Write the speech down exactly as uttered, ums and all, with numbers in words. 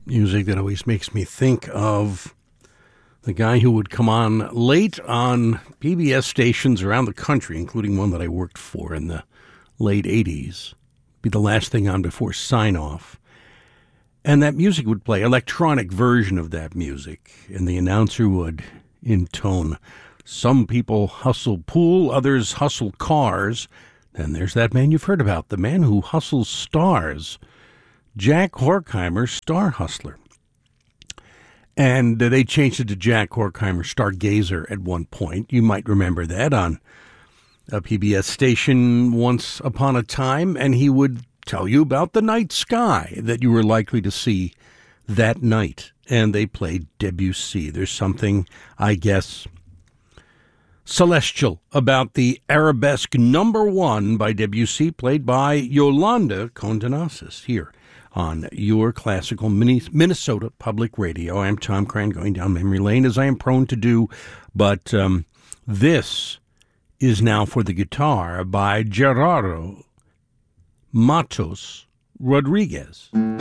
Music that always makes me think of the guy who would come on late on P B S stations around the country, including one that I worked for in the late eighties. Be the last thing on before sign-off. And that music would play, electronic version of that music, and the announcer would intone, "Some people hustle pool, others hustle cars." Then there's that man you've heard about, the man who hustles stars, Jack Horkheimer, Star Hustler. And they changed it to Jack Horkheimer, Stargazer at one point. You might remember that on a P B S station once upon a time, and he would tell you about the night sky that you were likely to see that night. And they played Debussy. There's something, I guess, celestial about the arabesque number one by Debussy, played by Yolanda Condenasis here on your classical Minnesota Public Radio. I'm Tom Cran, going down memory lane, as I am prone to do, but um, this is now for the guitar by Gerardo Matos Rodriguez.